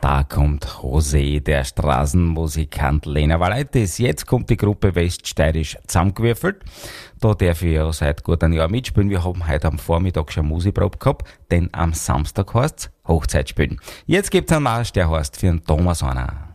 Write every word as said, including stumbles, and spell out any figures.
Da kommt José, der Straßenmusikant Lena Valaitis. Jetzt kommt die Gruppe Weststeirisch zusammengewürfelt. Da darf ich ja seit gut einem Jahr mitspielen. Wir haben heute am Vormittag schon Musikprobe gehabt, denn am Samstag heißt's Hochzeitspielen. Jetzt gibt's einen Marsch, der heißt für den Thomas einer.